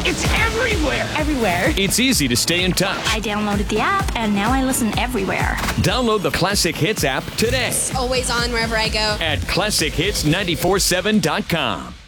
It's everywhere. Everywhere. It's easy to stay in touch. I downloaded the app, and now I listen everywhere. Download the Classic Hits app today Always on wherever I go. at ClassicHits947.com.